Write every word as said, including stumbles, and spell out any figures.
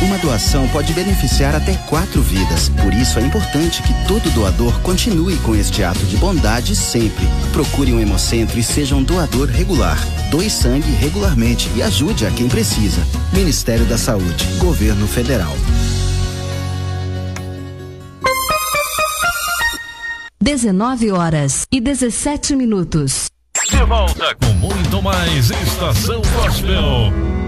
Uma doação pode beneficiar até quatro vidas. Por isso é importante que todo doador continue com este ato de bondade sempre. Procure um Hemocentro e seja um doador regular. Doe sangue regularmente e ajude a quem precisa. Ministério da Saúde, Governo Federal. dezenove horas e dezessete minutos. De volta com muito mais Estação Gospel.